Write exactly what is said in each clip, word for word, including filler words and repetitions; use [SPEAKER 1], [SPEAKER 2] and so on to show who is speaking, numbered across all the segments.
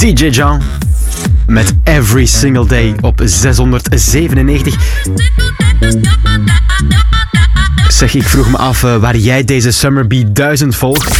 [SPEAKER 1] D J Jean met Every Single Day op zeshonderdzevenennegentig. Zeg, ik vroeg me af uh, waar jij deze Summer Beat duizend volgt.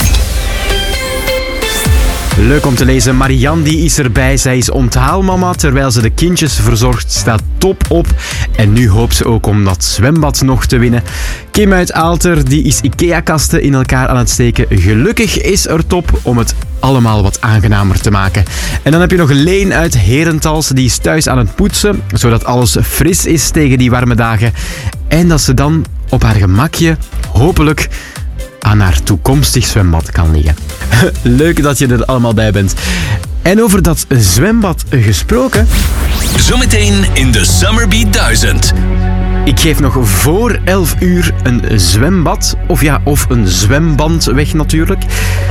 [SPEAKER 1] Leuk om te lezen. Marianne die is erbij. Zij is onthaalmama terwijl ze de kindjes verzorgt. Staat top op. En nu hoopt ze ook om dat zwembad nog te winnen. Kim uit Aalter die is IKEA-kasten in elkaar aan het steken. Gelukkig is er top om het allemaal wat aangenamer te maken. En dan heb je nog Leen uit Herentals. Die is thuis aan het poetsen. Zodat alles fris is tegen die warme dagen. En dat ze dan op haar gemakje hopelijk aan haar toekomstig zwembad kan liggen. Leuk dat je er allemaal bij bent. En over dat zwembad gesproken...
[SPEAKER 2] Zometeen in de Summer Beat duizend.
[SPEAKER 1] Ik geef nog voor elf uur een zwembad. Of ja, of een zwemband weg natuurlijk.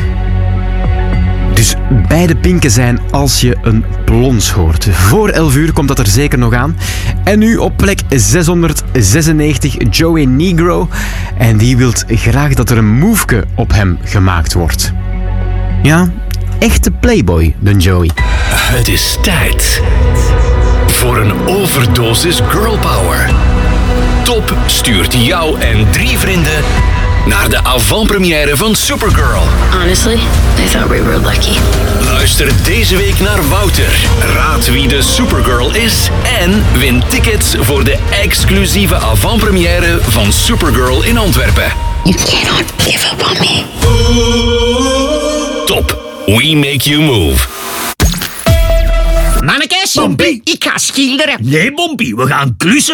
[SPEAKER 1] Dus beide pinken zijn als je een plons hoort. Voor elf uur komt dat er zeker nog aan. En nu op plek zeshonderdzesennegentig Joey Negro. En die wil graag dat er een moveke op hem gemaakt wordt. Ja, echte playboy, de Joey.
[SPEAKER 2] Het is tijd voor een overdosis girl power. Top stuurt jou en drie vrienden naar de avant-première van Supergirl.
[SPEAKER 3] Honestly, I thought we were lucky.
[SPEAKER 2] Luister deze week naar Wouter. Raad wie de Supergirl is en win tickets voor de exclusieve avant-première van Supergirl in Antwerpen.
[SPEAKER 3] You cannot give up on me.
[SPEAKER 2] Top. We make you move.
[SPEAKER 4] Mannekes,
[SPEAKER 5] Bompie.
[SPEAKER 4] ik ga schilderen.
[SPEAKER 5] Nee, Bompie, we gaan klussen.